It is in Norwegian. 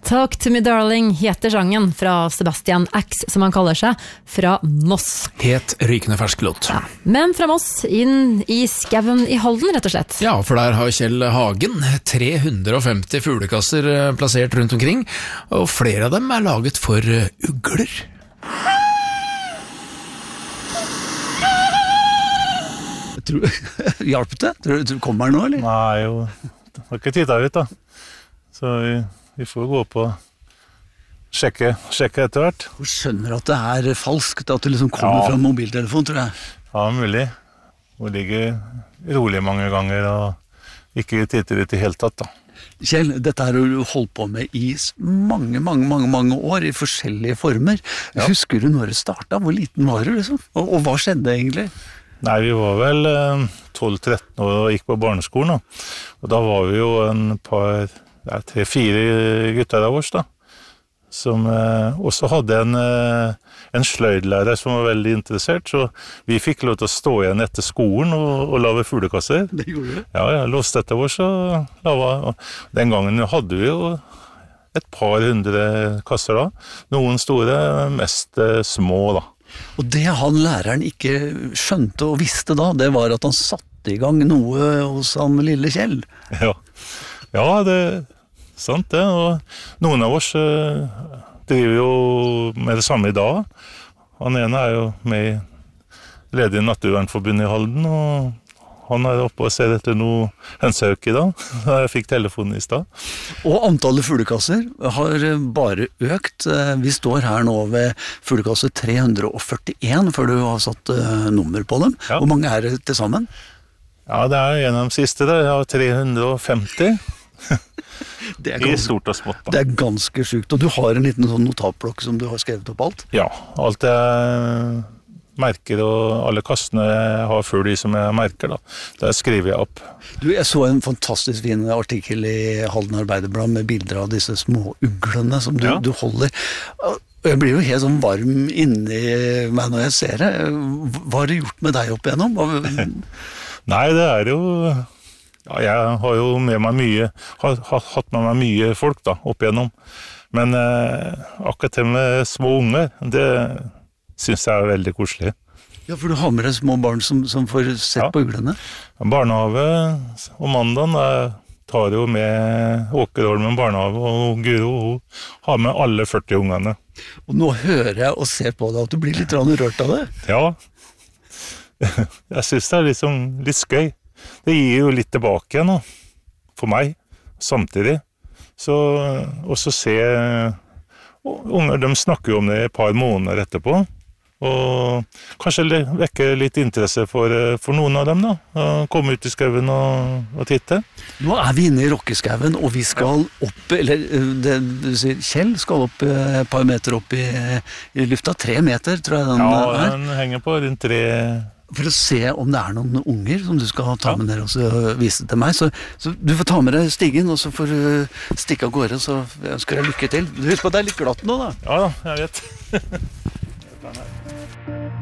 Talk to me darling heter sangen fra Sebastian X, som han kaller seg, fra Moss. Helt rykende fersk låt. Ja. Men fra Moss inn i skaven i Halden, rett og slett. Ja, for der har Kjell Hagen 350 fuglekasser plassert rundt omkring, og flere av dem er laget for ugler. Hjalp det? Tror du kommer nå, eller? Nei, jo. Jeg har ikke tittet ut, da. Så vi får gå på sjekke etter hvert. Du skjønner at det er falskt, at det liksom kommer fra mobiltelefon, tror jeg. Ja, mulig. Hvor ligger rolig mange ganger og ikke titter ut i helt tatt, da. Kjell, dette har du holdt på med i mange år, i forskjellige former. Ja. Husker du når det startet? Hvor liten var du, liksom? Og hva skjedde egentlig? Nei, vi var vel 12-13 år og gikk på barneskolen, da. Og da var vi jo en par... 3-4 gutter av oss da, som også hadde en sløydlærer som var veldig interessert, så vi fikk lov til å stå igjen etter skolen og lave fuglekasser. Det gjorde du? Ja, låste etter oss og lave. Den gangen hadde vi jo et par hundre kasser da, noen store, mest små da. Og det han læreren ikke skjønte og visste da, det var at han satte i gang noe hos han lille Kjell. Ja, det er sant det, og noen av oss driver jo med det samme i dag. Han ene er jo med i ledig Naturvernforbundet i Halden, og han er oppe og ser etter noe hønsehauk i dag. Jeg fikk telefonen i sted. Og antallet fuglekasser har bare økt. Vi står her nå ved fuglekasse 341, før du har satt nummer på dem. Ja. Hvor mange er det til sammen? Ja, det er en av de siste, det er 350. Det er I stort og smått da. Det er ganske sykt, og du har en liten sånn notatblokk som du har skrevet opp alt? Ja, alt jeg merker og alle kastene jeg har før de som jeg merker da, der skriver jeg opp. Du, jeg så en fantastisk fin artikkel i Halden Arbeiderblad med bilder av disse små uglene som du holder. Jeg blir jo helt sånn varm inni meg når jeg ser det. Hva har det gjort med deg opp igjennom? Nei, det er jo... Ja, jeg har jo med meg mye, har hatt med meg mye folk da, opp igjennom. Men akkurat det med små unger, det synes jeg er veldig koselig. Ja, for du har med deg små barn som får sett på uglene? Barnehave og mandagen, jeg tar jo med Åkerholmen barnehave, og Guro, hun har med alle 40 ungene. Og nå hører jeg og ser på deg at du blir litt rørt av det. Ja, jeg synes det er litt skøy. Det gir jo litt tilbake igjen, for meg, samtidig. Og så ser unger, de snakker jo om det et par måneder etterpå, og kanskje vekker litt interesse for noen av dem da, å komme ut i skaven og titte. Nå er vi inne i Rokkeskaven, og vi skal opp, eller det du sier, Kjell skal opp et par meter opp i lufta, 3 meter tror jeg den er. Ja, den henger på rundt 3 for å se om det er noen unger som du skal ta med dere og vise til meg. Så du får ta med deg stigen, og så får du stikke av gårde, så jeg ønsker deg lykke til. Du husker på at det er litt glatt nå da? Ja, jeg vet.